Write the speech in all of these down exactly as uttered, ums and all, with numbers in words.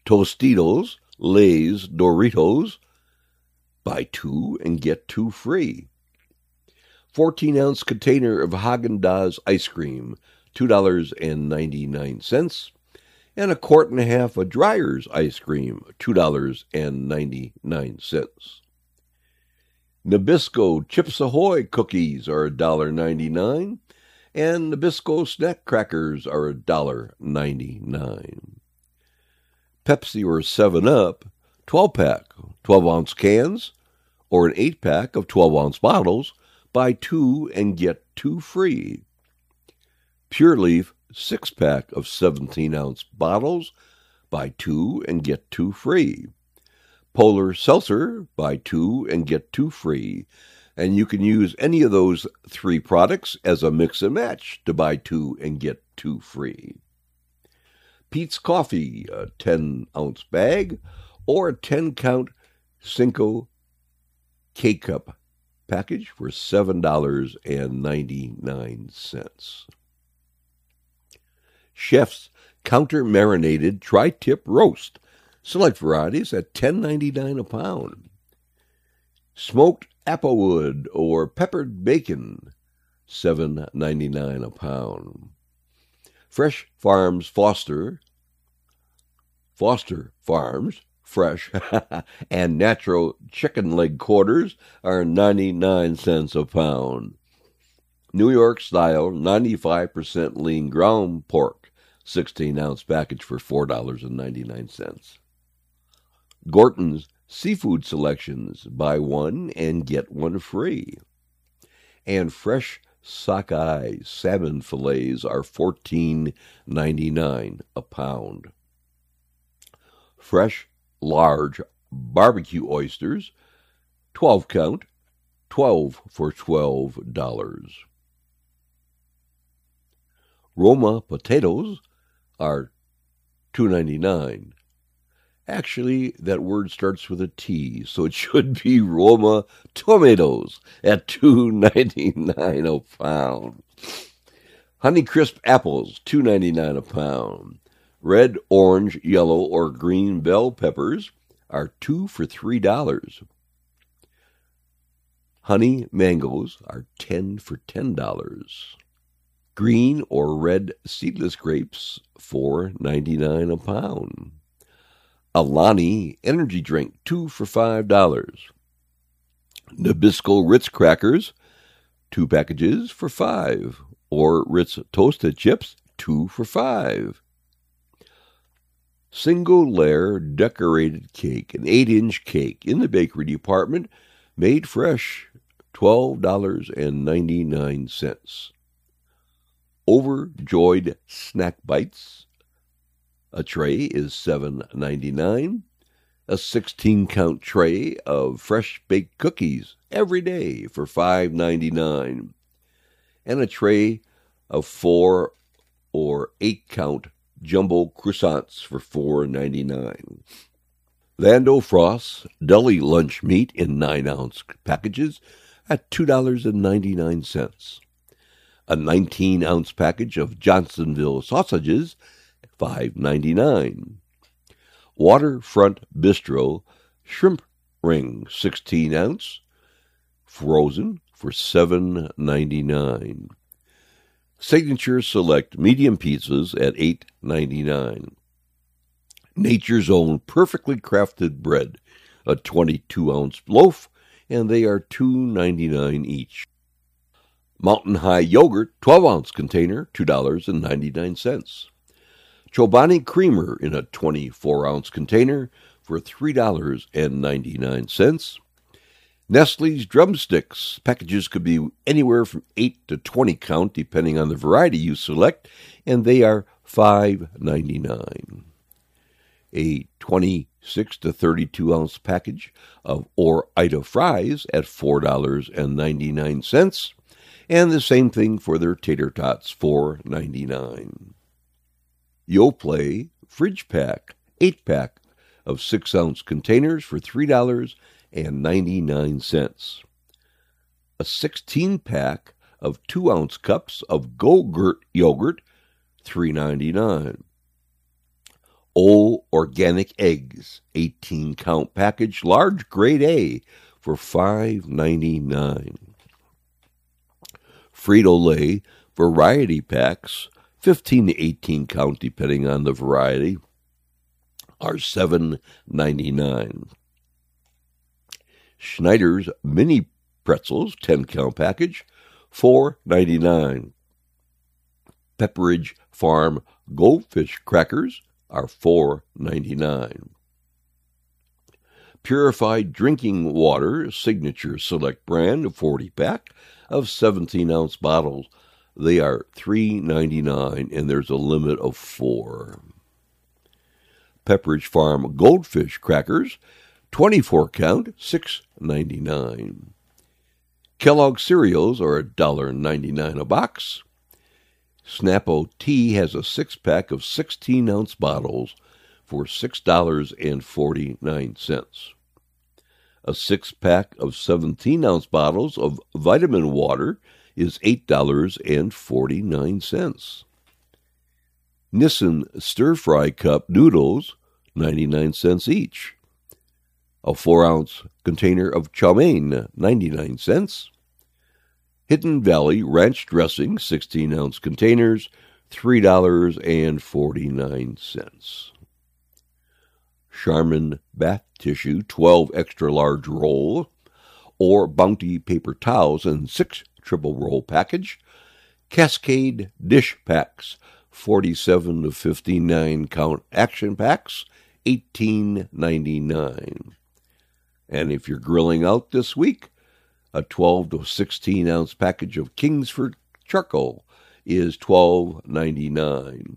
Tostitos, Lay's, Doritos, buy two and get two free. fourteen-ounce container of Haagen-Dazs ice cream, two dollars and ninety-nine cents. And a quart and a half of Dreyer's ice cream, two dollars and ninety-nine cents. Nabisco Chips Ahoy cookies are one dollar and ninety-nine cents, and Nabisco snack crackers are one dollar and ninety-nine cents. Pepsi or seven up, twelve-pack, twelve-ounce cans, or an eight-pack of twelve-ounce bottles, buy two and get two free. Pure Leaf six-pack of seventeen-ounce bottles, buy two and get two free. Polar Seltzer, buy two and get two free. And you can use any of those three products as a mix and match to buy two and get two free. Peet's Coffee, a ten-ounce bag, or a ten-count Cinco K-Cup package for seven dollars and ninety-nine cents. Chef's Counter Marinated Tri-Tip Roast, select varieties at ten ninety-nine a pound. Smoked applewood or peppered bacon, seven ninety-nine a pound. Fresh Farms Foster, Foster Farms, fresh, and natural chicken leg quarters are ninety-nine cents a pound. New York style ninety-five percent lean ground pork, sixteen-ounce package for four dollars and ninety-nine cents. Gorton's Seafood Selections, buy one and get one free. And fresh sockeye salmon fillets are fourteen ninety-nine a pound. Fresh large barbecue oysters, twelve count, twelve for twelve dollars. Roma potatoes are two ninety-nine. Actually, that word starts with a T, so it should be Roma tomatoes at two ninety-nine a pound. Honeycrisp apples, two ninety-nine a pound. Red, orange, yellow, or green bell peppers are two for three dollars. Honey mangoes are ten for ten dollars. Green or red seedless grapes, four ninety-nine a pound. Alani energy drink, two for five dollars. Nabisco Ritz crackers, two packages for five, or Ritz toasted chips, two for five. Single layer decorated cake, an eight-inch cake in the bakery department, made fresh, twelve dollars and ninety-nine cents. Overjoyed snack bites, a tray is seven ninety-nine. A sixteen-count tray of fresh baked cookies every day for five ninety-nine. And a tray of four or eight-count jumbo croissants for four ninety-nine. Lando Frost's deli lunch meat in nine-ounce packages at two dollars and ninety-nine cents. A nineteen-ounce package of Johnsonville sausages, five ninety-nine. Waterfront Bistro shrimp ring, sixteen-ounce, frozen for seven ninety-nine. Signature Select medium pizzas at eight ninety-nine. Nature's Own perfectly crafted bread, a twenty-two-ounce loaf, and they are two ninety-nine each. Mountain High Yogurt, twelve-ounce container, two dollars and ninety-nine cents. Chobani Creamer in a twenty-four-ounce container for three dollars and ninety-nine cents. Nestle's Drumsticks. Packages could be anywhere from eight to twenty count, depending on the variety you select, and they are five ninety-nine. A twenty-six to thirty-two-ounce package of Ore-Ida fries at four dollars and ninety-nine cents, and the same thing for their tater tots, four ninety-nine. Yoplait Fridge Pack, eight-pack of six-ounce containers for three dollars and ninety-nine cents. A sixteen-pack of two-ounce cups of Go-Gurt yogurt, three ninety-nine. O Organic Eggs, eighteen count package, large grade A, for five ninety-nine. Frito-Lay variety packs, fifteen to eighteen count depending on the variety, are seven ninety-nine. Schneider's mini pretzels, ten count package, four ninety-nine. Pepperidge Farm Goldfish crackers are four ninety-nine. Purified drinking water, Signature Select brand, forty pack of seventeen ounce bottles. They are three ninety-nine, and there's a limit of four. Pepperidge Farm Goldfish crackers, twenty-four count, six ninety-nine. Kellogg cereals are one dollar ninety-nine a box. Snappo Tea has a six-pack of sixteen ounce bottles for six dollars and forty-nine cents. A six-pack of seventeen ounce bottles of vitamin water is eight dollars and forty-nine cents. Nissin stir-fry cup noodles, ninety-nine cents each. A four ounce container of chow mein, ninety-nine cents. Hidden Valley Ranch dressing, sixteen ounce containers, three dollars and forty-nine cents. Charmin bath tissue, twelve extra large roll, or Bounty paper towels in six triple roll package. Cascade dish packs, forty-seven to fifty-nine count action packs, eighteen ninety-nine. And if you're grilling out this week, a twelve to sixteen ounce package of Kingsford charcoal is twelve ninety-nine.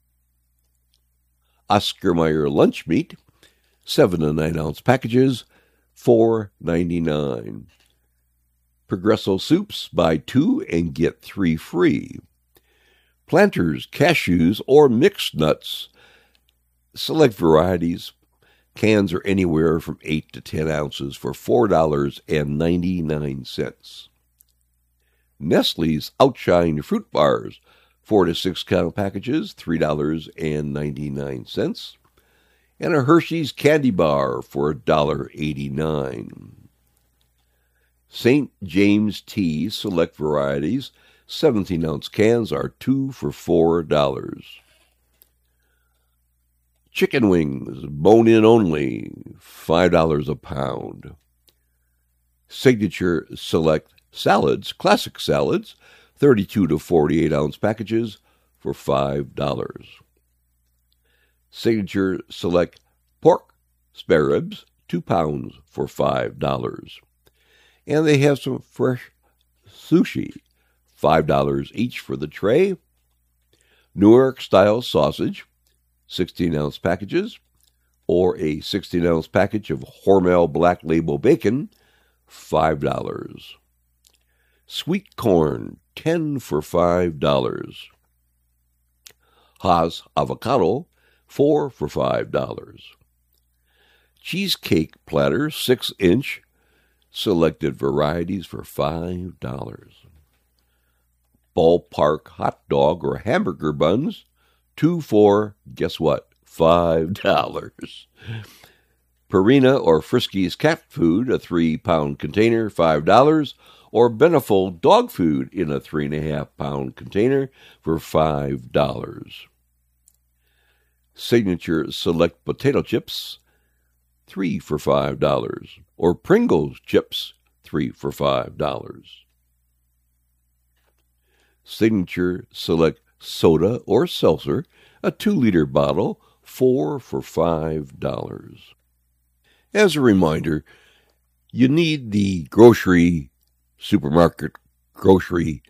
Oscar Mayer lunch meat, seven to nine ounce packages, four ninety-nine. Progresso soups, buy two and get three free. Planters, cashews, or mixed nuts, select varieties. Cans are anywhere from eight to ten ounces for four dollars and ninety-nine cents. Nestle's Outshine fruit bars, four to six count packages, three dollars and ninety-nine cents. And a Hershey's candy bar for one dollar and eighty-nine cents. Saint James Tea select varieties, seventeen ounce cans are two for four dollars. Chicken wings, bone-in only, five dollars a pound. Signature Select salads, classic salads, thirty-two to forty-eight ounce packages for five dollars. Signature Select pork spare ribs, two pounds for five dollars. And they have some fresh sushi, five dollars each for the tray. Newark-style sausage, sixteen ounce packages, or a sixteen ounce package of Hormel Black Label bacon, five dollars. Sweet corn, ten for five dollars. Haas avocado, four for five dollars. Cheesecake platter, six inch, selected varieties for five dollars. Ballpark hot dog or hamburger buns, two for, guess what, five dollars. Purina or Friskies cat food, a three-pound container, five dollars. Or Beneful dog food in a three and a half pound container for five dollars. Signature Select potato chips, three for five dollars. Or Pringles chips, three for five dollars. Signature Select soda or seltzer, a two-liter bottle, four for five dollars. As a reminder, you need the grocery, supermarket, grocery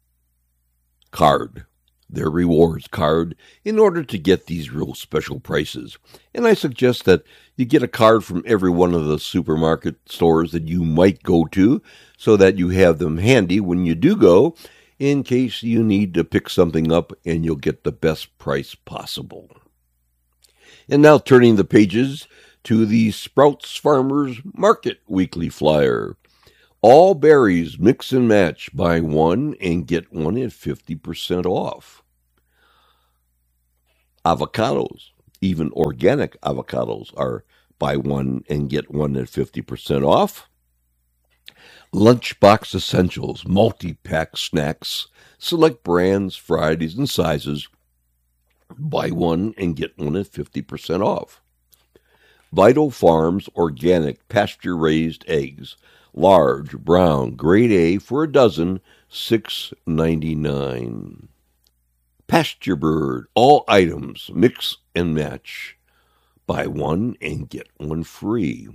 card, their rewards card, in order to get these real special prices. And I suggest that you get a card from every one of the supermarket stores that you might go to so that you have them handy when you do go, in case you need to pick something up and you'll get the best price possible. And now turning the pages to the Sprouts Farmers Market Weekly Flyer. All berries mix and match. Buy one and get one at fifty percent off. Avocados, Even organic avocados are buy one and get one at fifty percent off. Lunchbox Essentials, multi-pack snacks, select brands, varieties, and sizes. Buy one and get one at fifty percent off. Vital Farms organic pasture-raised eggs, large, brown, grade A for a dozen, six ninety-nine. Pasture Bird, all items, mix and match. Buy one and get one free.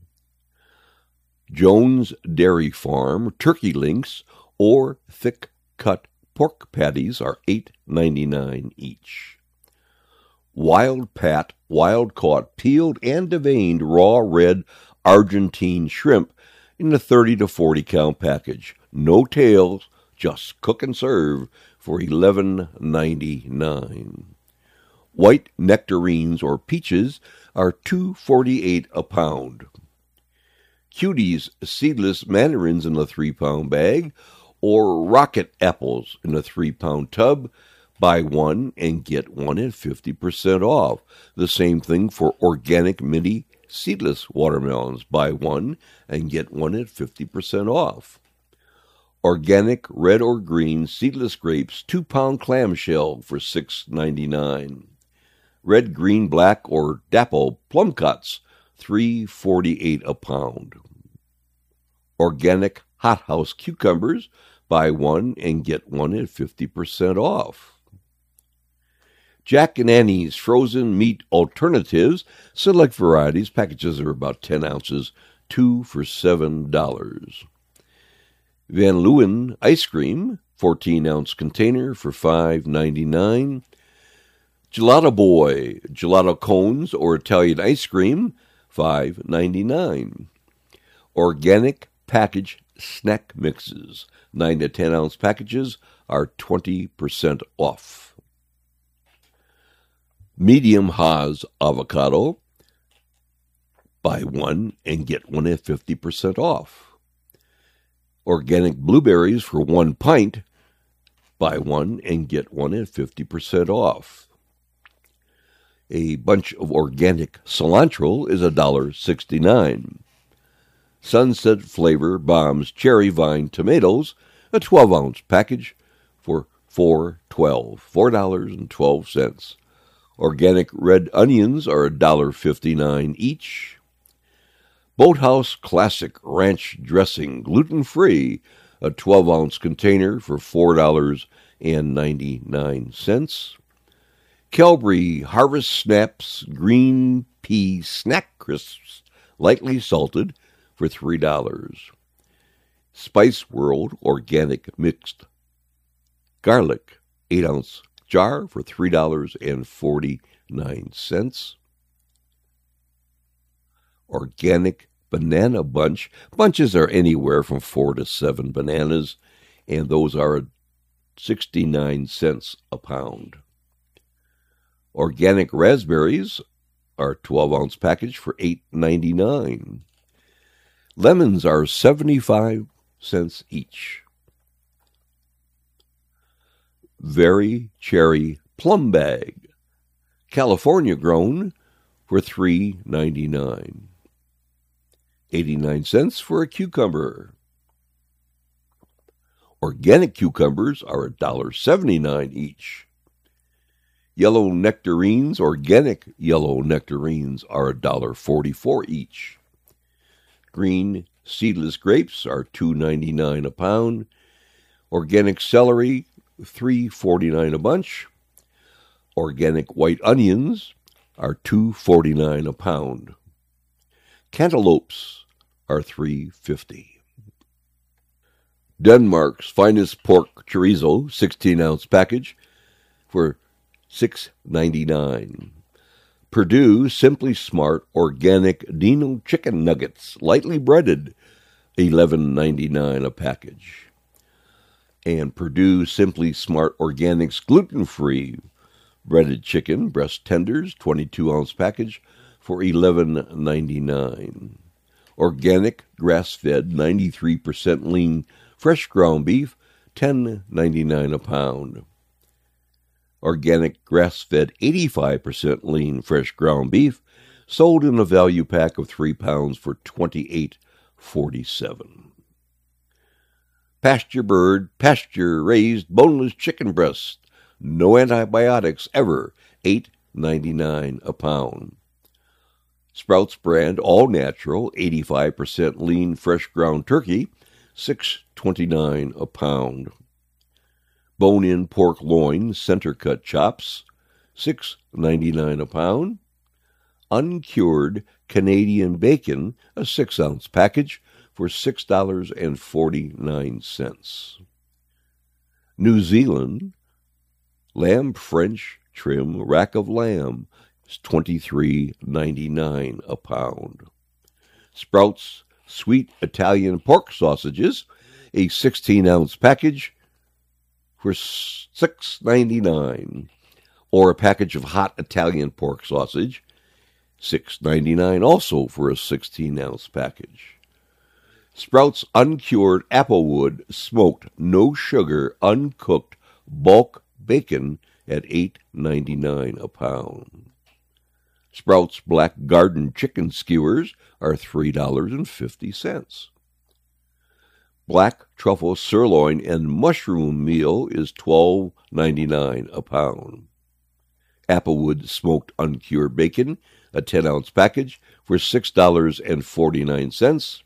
Jones Dairy Farm, turkey links, or thick-cut pork patties are eight ninety-nine each. Wild Pat, wild-caught, peeled and deveined raw red Argentine shrimp in a thirty to forty count package. No tails, just cook and serve for eleven ninety-nine. White nectarines or peaches are two forty-eight a pound. Cuties seedless mandarins in a three-pound bag, or rocket apples in a three-pound tub. Buy one and get one at fifty percent off. The same thing for organic mini seedless watermelons. Buy one and get one at fifty percent off. Organic red or green seedless grapes, two-pound clamshell for six ninety-nine. Red, green, black, or dapple plum cuts, three forty-eight a pound. Organic hothouse cucumbers, buy one and get one at fifty percent off. Jack and Annie's frozen meat alternatives, select varieties, packages are about ten ounces, two for seven dollars. Van Leeuwen ice cream, fourteen ounce container for five ninety-nine. Gelato Boy, gelato cones or Italian ice cream, five ninety-nine. Organic package snack mixes, nine to ten ounce packages are twenty percent off. Medium Hass avocado, buy one and get one at fifty percent off. Organic blueberries for one pint, buy one and get one at fifty percent off. A bunch of organic cilantro is one dollar sixty-nine. Sunset Flavor Bombs Cherry Vine Tomatoes, a twelve ounce package for four twelve, four dollars and twelve cents. Organic red onions are one dollar fifty-nine each. Boathouse Classic Ranch Dressing, gluten-free, a twelve ounce container for four dollars and ninety-nine cents. Calbury Harvest Snaps Green Pea Snack Crisps, lightly salted, for three dollars. Spice World Organic Mixed Garlic, eight ounce jar for three dollars and forty-nine cents. Organic Banana Bunch. Bunches are anywhere from four to seven bananas, and those are sixty-nine cents a pound. Organic raspberries are twelve ounce package for eight ninety-nine. Lemons are seventy-five cents each. Very Cherry Plum Bag, California grown, for three ninety-nine. eighty-nine cents for a cucumber. Organic cucumbers are one dollar seventy-nine each. Yellow nectarines, organic yellow nectarines, are one dollar forty-four each. Green seedless grapes are two ninety-nine a pound. Organic celery, three forty-nine a bunch. Organic white onions are two forty-nine a pound. Cantaloupes are three fifty. Denmark's finest pork chorizo, sixteen ounce package, for six ninety-nine. Perdue Simply Smart Organic Dino Chicken Nuggets, lightly breaded, eleven ninety-nine a package. And Perdue Simply Smart Organics Gluten-Free Breaded Chicken Breast Tenders, twenty-two ounce package, for eleven ninety-nine. Organic grass-fed ninety-three percent lean fresh ground beef, ten ninety-nine a pound. organic grass-fed eighty-five percent lean fresh ground beef, sold in a value pack of three pounds for twenty-eight forty-seven. Pasture bird, pasture-raised boneless chicken breast, no antibiotics ever, eight ninety-nine a pound. Sprouts brand all-natural, eighty-five percent lean fresh ground turkey, six twenty-nine a pound. Bone-in pork loin, center-cut chops, six ninety-nine a pound. Uncured Canadian bacon, a six-ounce package, for six dollars and forty-nine cents. New Zealand lamb French trim rack of lamb is twenty-three ninety-nine a pound. Sprouts sweet Italian pork sausages, a sixteen-ounce package, for six ninety-nine, or a package of hot Italian pork sausage, six ninety-nine also for a sixteen-ounce package. Sprouts uncured applewood smoked no sugar uncooked bulk bacon at eight ninety-nine a pound. Sprouts black garden chicken skewers are three dollars and fifty cents. Black truffle sirloin and mushroom meal is twelve ninety-nine a pound. Applewood smoked uncured bacon, a ten-ounce package, for six dollars and forty-nine cents.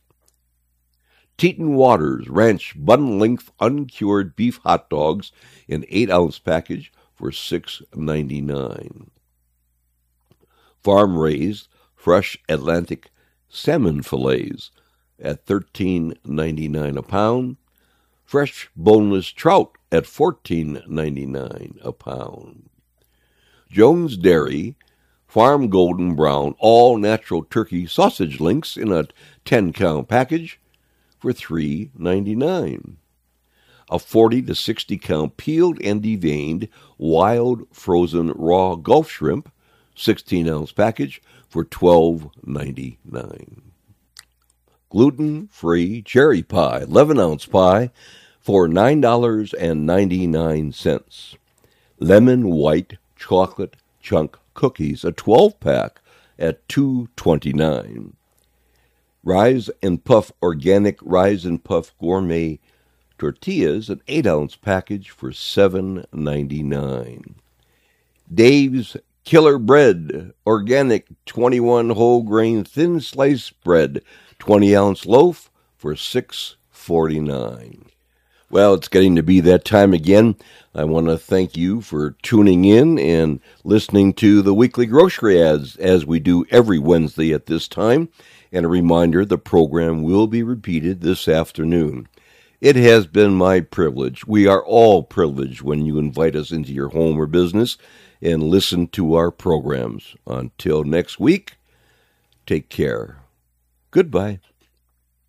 Teton Waters Ranch bun-length uncured beef hot dogs, an eight-ounce package, for six ninety-nine. Farm-raised fresh Atlantic salmon fillets at thirteen ninety-nine a pound. Fresh boneless trout at fourteen ninety-nine a pound. Jones Dairy farm golden brown all-natural turkey sausage links in a ten-count package for three ninety-nine. A forty to sixty count peeled and deveined wild frozen raw Gulf shrimp, sixteen-ounce package, for twelve ninety-nine. Gluten-free cherry pie, eleven-ounce pie, for nine dollars and ninety-nine cents. Lemon white chocolate chunk cookies, a twelve-pack, at two twenty-nine. Rise and Puff organic Rise and Puff gourmet tortillas, an eight-ounce package, for seven ninety-nine. Dave's Killer Bread organic twenty-one whole grain thin slice bread, twenty-ounce loaf, for six forty-nine. Well, it's getting to be that time again. I want to thank you for tuning in and listening to the weekly grocery ads as we do every Wednesday at this time. And a reminder, the program will be repeated this afternoon. It has been my privilege. We are all privileged when you invite us into your home or business and listen to our programs. Until next week, take care. Goodbye.